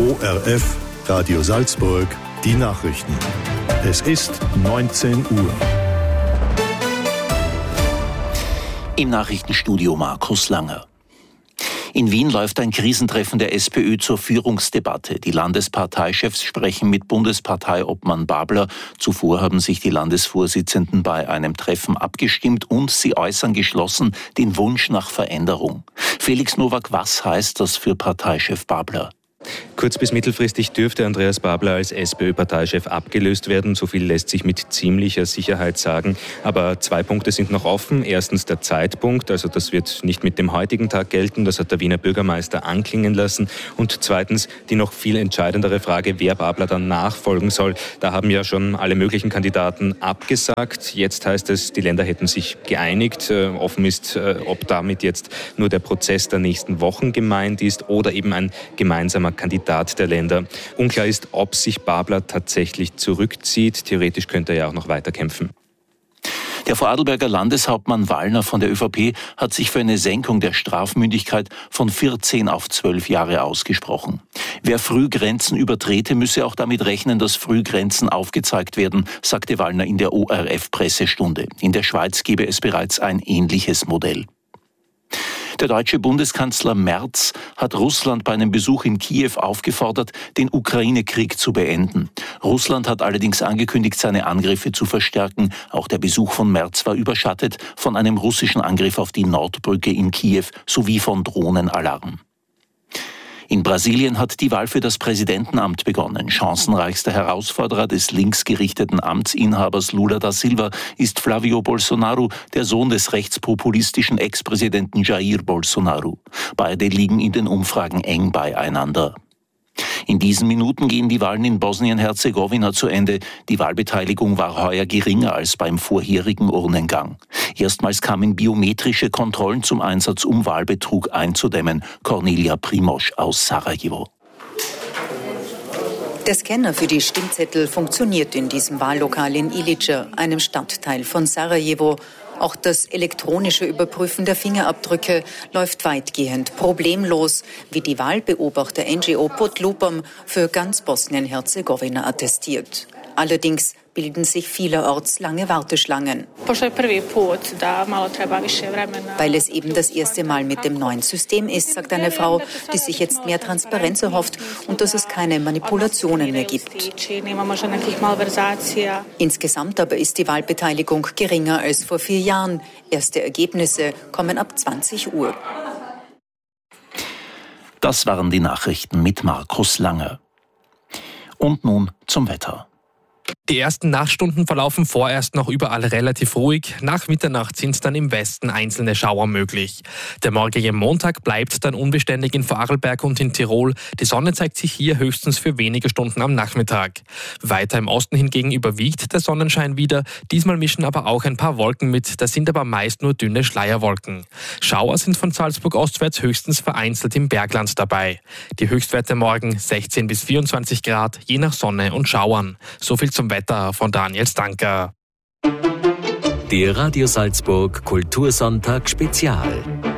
ORF Radio Salzburg, die Nachrichten. Es ist 19 Uhr. Im Nachrichtenstudio Markus Langer. In Wien läuft ein Krisentreffen der SPÖ zur Führungsdebatte. Die Landesparteichefs sprechen mit Bundesparteiobmann Babler. Zuvor haben sich die Landesvorsitzenden bei einem Treffen abgestimmt und sie äußern geschlossen den Wunsch nach Veränderung. Felix Nowak, was heißt das für Parteichef Babler? Kurz- bis mittelfristig dürfte Andreas Babler als SPÖ-Parteichef abgelöst werden. So viel lässt sich mit ziemlicher Sicherheit sagen. Aber 2 Punkte sind noch offen. Erstens der Zeitpunkt, also das wird nicht mit dem heutigen Tag gelten. Das hat der Wiener Bürgermeister anklingen lassen. Und zweitens die noch viel entscheidendere Frage, wer Babler dann nachfolgen soll. Da haben ja schon alle möglichen Kandidaten abgesagt. Jetzt heißt es, die Länder hätten sich geeinigt. Offen ist, ob damit jetzt nur der Prozess der nächsten Wochen gemeint ist oder eben ein gemeinsamer Kandidat der Länder. Unklar ist, ob sich Babler tatsächlich zurückzieht. Theoretisch könnte er ja auch noch weiter kämpfen. Der Vorarlberger Landeshauptmann Wallner von der ÖVP hat sich für eine Senkung der Strafmündigkeit von 14 auf 12 Jahre ausgesprochen. Wer Frühgrenzen übertrete, müsse auch damit rechnen, dass Frühgrenzen aufgezeigt werden, sagte Wallner in der ORF-Pressestunde. In der Schweiz gebe es bereits ein ähnliches Modell. Der deutsche Bundeskanzler Merz hat Russland bei einem Besuch in Kiew aufgefordert, den Ukraine-Krieg zu beenden. Russland hat allerdings angekündigt, seine Angriffe zu verstärken. Auch der Besuch von Merz war überschattet von einem russischen Angriff auf die Nordbrücke in Kiew sowie von Drohnenalarm. In Brasilien hat die Wahl für das Präsidentenamt begonnen. Chancenreichster Herausforderer des linksgerichteten Amtsinhabers Lula da Silva ist Flávio Bolsonaro, der Sohn des rechtspopulistischen Ex-Präsidenten Jair Bolsonaro. Beide liegen in den Umfragen eng beieinander. In diesen Minuten gehen die Wahlen in Bosnien-Herzegowina zu Ende. Die Wahlbeteiligung war heuer geringer als beim vorherigen Urnengang. Erstmals kamen biometrische Kontrollen zum Einsatz, um Wahlbetrug einzudämmen. Cornelia Primosch aus Sarajevo. Der Scanner für die Stimmzettel funktioniert in diesem Wahllokal in Ilica, einem Stadtteil von Sarajevo. Auch das elektronische Überprüfen der Fingerabdrücke läuft weitgehend problemlos, wie die Wahlbeobachter-NGO Podlupam für ganz Bosnien-Herzegowina attestiert. Allerdings bilden sich vielerorts lange Warteschlangen. Weil es eben das erste Mal mit dem neuen System ist, sagt eine Frau, die sich jetzt mehr Transparenz erhofft und dass es keine Manipulationen mehr gibt. Insgesamt aber ist die Wahlbeteiligung geringer als vor 4 Jahren. Erste Ergebnisse kommen ab 20 Uhr. Das waren die Nachrichten mit Markus Langer. Und nun zum Wetter. Die ersten Nachtstunden verlaufen vorerst noch überall relativ ruhig. Nach Mitternacht sind dann im Westen einzelne Schauer möglich. Der morgige Montag bleibt dann unbeständig in Vorarlberg und in Tirol. Die Sonne zeigt sich hier höchstens für wenige Stunden am Nachmittag. Weiter im Osten hingegen überwiegt der Sonnenschein wieder. Diesmal mischen aber auch ein paar Wolken mit. Das sind aber meist nur dünne Schleierwolken. Schauer sind von Salzburg ostwärts höchstens vereinzelt im Bergland dabei. Die Höchstwerte morgen 16 bis 24 Grad, je nach Sonne und Schauern. So viel zum Wetter von Daniel Stanker. Der Radio Salzburg Kultursonntag Spezial.